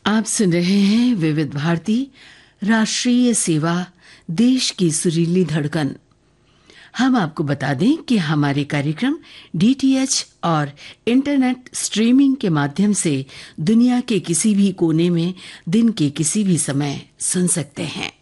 आप सुन रहे हैं विविध भारती राष्ट्रीय सेवा, देश की सुरीली धड़कन। हम आपको बता दें कि हमारे कार्यक्रम डीटीएच और इंटरनेट स्ट्रीमिंग के माध्यम से दुनिया के किसी भी कोने में दिन के किसी भी समय सुन सकते हैं।